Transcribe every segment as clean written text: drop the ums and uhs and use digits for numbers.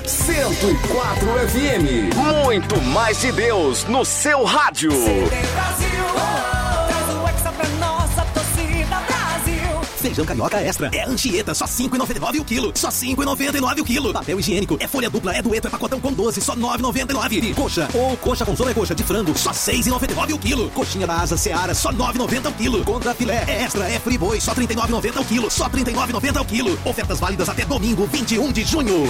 104 FM. Muito mais de Deus no seu rádio. Feijão carioca extra é Anchieta, só R$ 5,99 o quilo. Só R$ 5,99 o quilo. Papel higiênico é folha dupla, é dueto, é pacotão com 12, só R$ 9,99. Coxa ou coxa com sobrecoxa de frango, só R$ 6,99 o quilo. Coxinha da asa Seara, só R$ 9,90 o quilo. Contra filé é extra, é friboi, só R$ 39,90 o quilo. Só R$ 39,90 o quilo. Ofertas válidas até domingo, 21 de junho.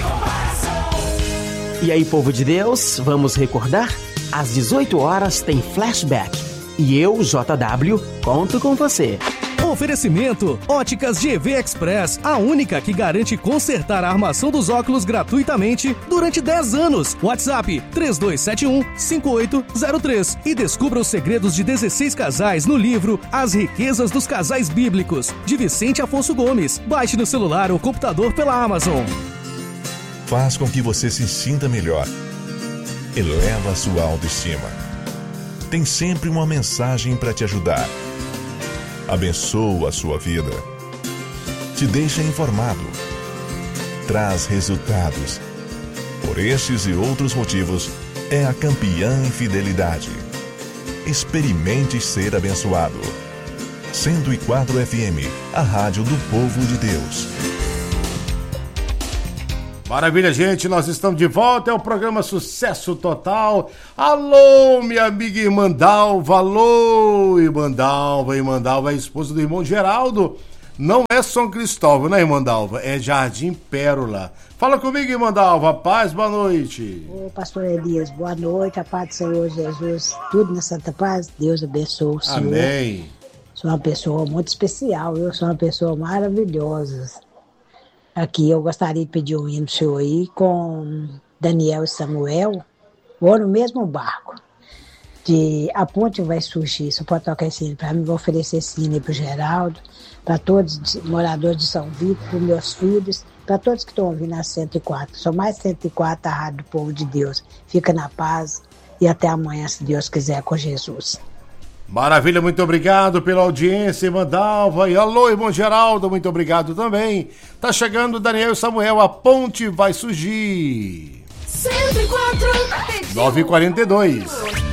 E aí, povo de Deus, vamos recordar? Às 18 horas tem flashback. E eu, JW, conto com você. Oferecimento: Óticas GV Express, a única que garante consertar a armação dos óculos gratuitamente durante 10 anos. WhatsApp 3271-5803 e descubra os segredos de 16 casais no livro As Riquezas dos Casais Bíblicos, de Vicente Afonso Gomes. Baixe no celular ou computador pela Amazon. Faz com que você se sinta melhor. Eleva a sua autoestima. Tem sempre uma mensagem para te ajudar. Abençoa a sua vida. Te deixa informado. Traz resultados. Por estes e outros motivos, é a campeã em fidelidade. Experimente ser abençoado. 104 FM, a rádio do povo de Deus. Maravilha, gente, nós estamos de volta, é o programa Sucesso Total. Alô, minha amiga irmã Dalva, alô, irmã Dalva, é esposa do irmão Geraldo. Não é São Cristóvão, né, irmã Dalva? É Jardim Pérola. Fala comigo, irmã Dalva, paz, boa noite. Ô, pastor Elias, boa noite, a paz do Senhor Jesus, tudo na santa paz, Deus abençoe o Senhor. Amém. Sou uma pessoa muito especial, eu sou uma pessoa maravilhosa. Aqui eu gostaria de pedir um hino pro senhor aí com Daniel e Samuel, ou no mesmo barco, de A Ponte Vai Surgir. Você pode tocar esse hino para mim, vou oferecer esse hino aí pro Geraldo, para todos os moradores de São Vito, para meus filhos, para todos que estão ouvindo a 104. Sou mais 104, a Rádio do Povo de Deus. Fica na paz e até amanhã, se Deus quiser, com Jesus. Maravilha, muito obrigado pela audiência, irmã Dalva. E alô, irmão Geraldo, muito obrigado também. Tá chegando Daniel e Samuel, A Ponte Vai Surgir. 104 9h42.